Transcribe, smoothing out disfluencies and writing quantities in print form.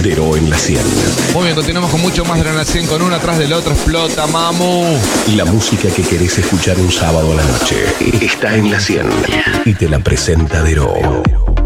Dero en la 100. Muy bien, continuamos con mucho más de la 100 con uno atrás del otro. Explota, mamu. La música que querés escuchar un sábado a la noche está en la 100 y te la presenta Dero.